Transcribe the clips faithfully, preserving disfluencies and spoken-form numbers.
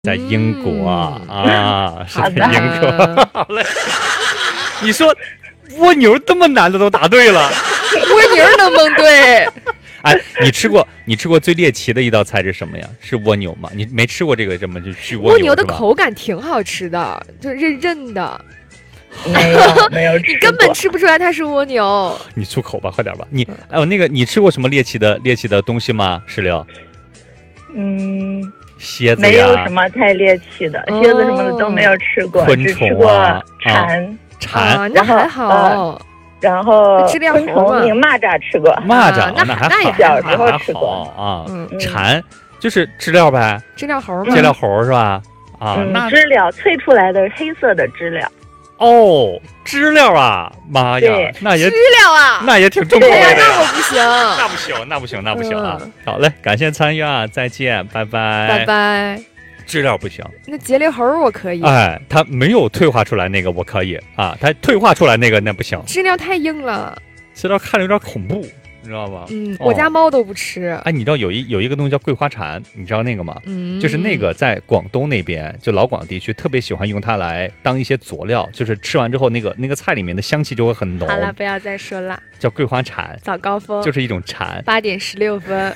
在英国、嗯、啊，是在英国。好嘞，你说蜗牛这么难的都答对了， 蜗牛能蒙对。 哎，你吃过你吃过最猎奇的一道菜是什么呀？是蜗牛吗？你没吃过这个什么就巨蜗牛？ 蜗牛的口感挺好吃的，就韧韧的。 没有没有吃过， 你根本吃不出来它是蜗牛。 你出口吧，快点吧。你哎呦，那个你吃过什么猎奇的猎奇的东西吗？石榴？ 嗯， 蝎子呀， 没有什么太猎奇的，蝎子什么的都没有吃过， 昆虫啊、 只吃过蝉。 蝉、 啊，那还好。 呃然后知了昆虫那蚂蚱吃过， 蚂蚱、 啊、那还好， 小时候吃过啊。 嗯、 蝉就是知了呗， 知了猴嘛， 知了猴是吧？啊， 嗯、 那知了萃出来的黑色的知了。 哦，知了啊，妈呀，那也知了啊， 那也挺重口味的呀。 那我不行， 那不行，那不行，那不行啊！嗯、好嘞，感谢参与啊，再见，拜拜， 拜拜。 知了不行， 那节灵猴我可以。 哎，它没有退化出来那个我可以啊，它退化出来那个那不行。 知了太硬了， 知了看着有点恐怖，你知道吗？ 嗯，哦、我家猫都不吃。 哎，你知道有一有一个东西叫桂花蝉，你知道那个吗？ 嗯， 就是那个在广东那边，就老广地区特别喜欢用它来当一些佐料，就是吃完之后那个那个菜里面的香气就会很浓。 好了，不要再说了。 叫桂花蝉， 早高峰就是一种蝉。 八点十六分，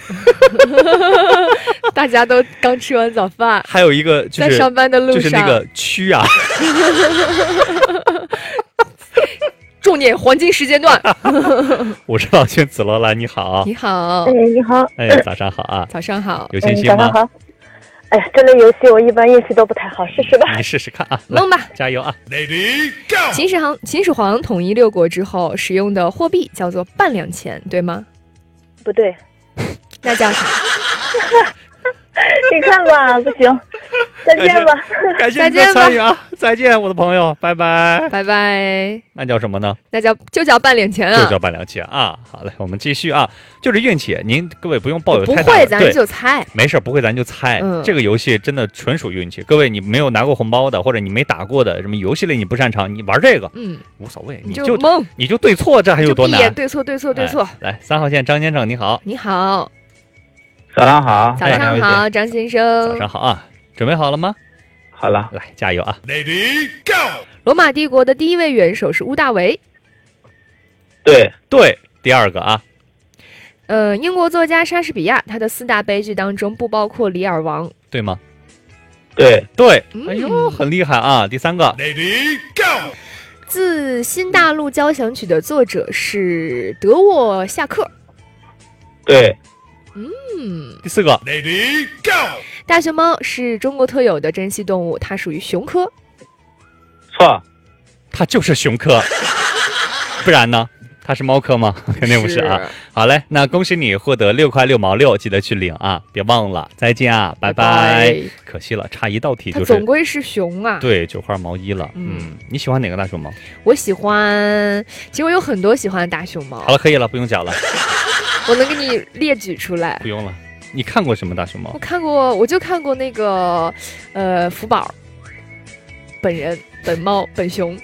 大家都刚吃完早饭。 还有一个就是在上班的路上， 就是那个蛆啊。 重点黄金时间段。 我是老君紫罗兰，你好。 你好。 哎，你好。 哎，早上好啊。 早上好。 有信心吗？ 早上好。哎呀，这类游戏我一般运气都不太好，试试吧。 你试试看啊， 蒙吧， 加油啊 ！Lady Go。 秦始皇，秦始皇统一六国之后，使用的货币叫做半两钱，对吗？ 不对。 那叫啥？ 你看吧，不行，再见吧， 感谢你的参与啊，再见，我的朋友，拜拜， 拜拜。 那叫什么呢？ 那叫就叫半两钱啊， 就叫半两钱啊。好嘞，我们继续啊，就是运气，您各位不用抱有太大的， 不会咱就猜， 没事，不会咱就猜。 嗯、 这个游戏真的纯属运气，各位你没有拿过红包的，或者你没打过的，什么游戏类你不擅长，你玩这个， 嗯， 无所谓， 你就蒙， 你就对错，这还有多难？ 对错，对错，对错。 哎、来，三号线张先生，你好， 你好。 早上好， 早上好，张先生。 早上好啊，准备好了吗？ 好了， 来加油啊 ！Lady Go。 罗马帝国的第一位元首是屋大维。 对对，第二个啊。 呃，英国作家莎士比亚，他的四大悲剧当中不包括《李尔王》， 对吗？ 对对， 嗯、 哎呦，很厉害啊！第三个 ，Lady Go。 自新大陆交响曲的作者是德沃夏克。 对。 嗯， 第四个 ，Lady Go。 大熊猫是中国特有的珍稀动物，它属于熊科。 错， 它就是熊科，不然呢？它是猫科吗？肯定不是啊。好嘞，那恭喜你获得六块六毛六，记得去领啊，别忘了。再见啊，拜 拜, 拜。可惜了，差一道题就是。 它总归是熊啊。 对，九块毛一了。嗯, 嗯，你喜欢哪个大熊猫？ 我喜欢，其实我有很多喜欢的大熊猫。 好了，可以了，不用讲了。 我能给你列举出来。 不用了，你看过什么大熊猫？ 我看过，我就看过那个，呃，福宝，本人、本猫、本熊。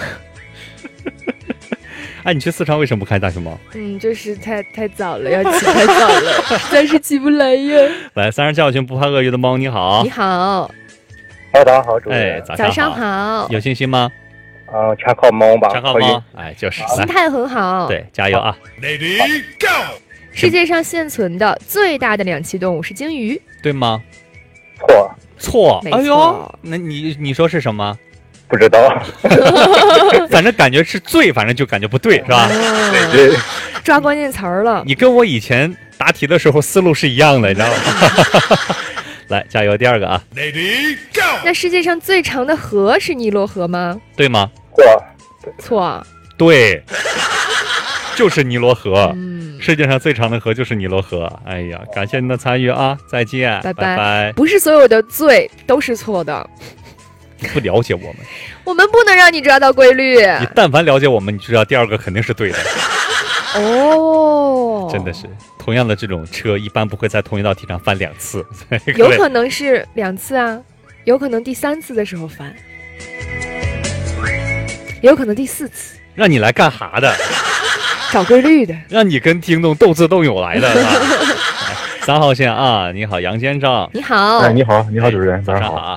哎，你去四川为什么不看大熊猫？ 嗯，就是太太早了，要起太早了，实在是起不来呀。 来，三十教训不怕鳄鱼的猫，你好。 你好。 早上好，主持人。 哎，早上好。早上好。 有信心吗？ 嗯，全靠猫吧。 全靠猫。哎，就是。 心态很好。 对，加油啊 ！Lady Go。 世界上现存的最大的两栖动物是鲸鱼， 对吗？ 错， 错。 没错。 哎呦，那你你说是什么？ 不知道。 反正感觉是最，反正就感觉不对，是吧？ 哦、 对对。 抓关键词儿了。 你跟我以前答题的时候思路是一样的，你知道吗？来，加油！第二个啊 ，Lady Go。 那世界上最长的河是尼罗河吗？ 对吗？ 错。 错。 对。就是尼罗河。 嗯。 世界上最长的河就是尼罗河。哎呀，感谢您的参与啊！再见， 拜拜拜。 不是所有的最都是错的， 不了解我们， 我们不能让你抓到规律。 你但凡了解我们，你就知道第二个肯定是对的。 哦， 真的是，同样的这种车一般不会在同一道题上翻两次， 有可能是两次啊，有可能第三次的时候翻，也有可能第四次。 让你来干哈的？ 找规律的， 让你跟听众斗智斗勇来的。 三号线啊，你好，杨先生， 你好， 哎，你好，你好，主持人，早上好。 早上好啊。